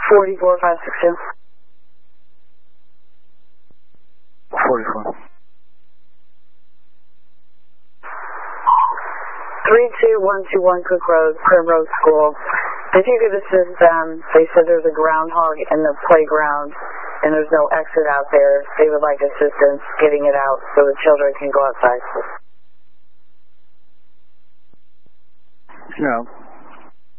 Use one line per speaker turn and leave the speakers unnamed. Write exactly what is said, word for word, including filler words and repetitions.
forty-four five six two.
forty-four.
three two one two one Cook Road, Primrose School. If you could assist them, they said there's a groundhog in the playground and there's no exit out there. They would like assistance getting it out so the children can go outside.
No.